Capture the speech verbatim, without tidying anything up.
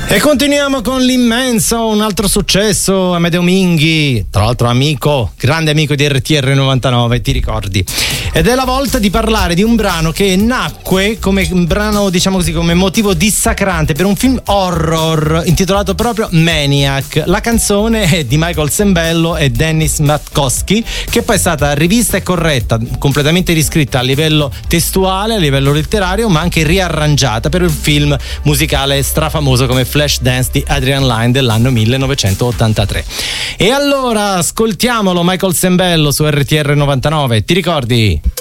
E continuiamo con l'immenso, un altro successo, Amedeo Minghi, tra l'altro amico, grande amico di R T R novantanove, ti ricordi? Ed è la volta di parlare di un brano che nacque come un brano, diciamo così, come motivo dissacrante per un film horror intitolato proprio Maniac. La canzone è di Michael Sembello e Dennis Matkowski, che poi è stata rivista e corretta, completamente riscritta a livello testuale, a livello letterario, ma anche riarrangiata per il film musicale strafamoso come Flashdance di Adrian Lyne dell'anno millenovecentottantatré. E allora ascoltiamolo, Michael Sembello su R T R novantanove, ti ricordi?